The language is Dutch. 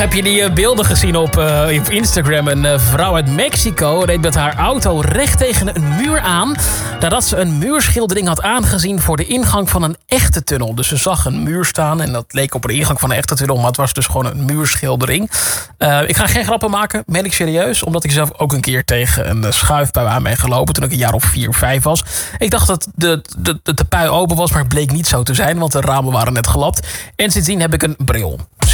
Heb je die beelden gezien op Instagram? Een vrouw uit Mexico reed met haar auto recht tegen een muur aan nadat ze een muurschildering had aangezien voor de ingang van een echte tunnel. Dus ze zag een muur staan en dat leek op de ingang van een echte tunnel, maar het was dus gewoon een muurschildering. Ik ga geen grappen maken, meen ik serieus, omdat ik zelf ook een keer tegen een schuifpui aan ben gelopen toen ik een jaar of 4, 5 was. Ik dacht dat de pui open was, maar het bleek niet zo te zijn, want de ramen waren net gelapt. En sindsdien heb ik een bril.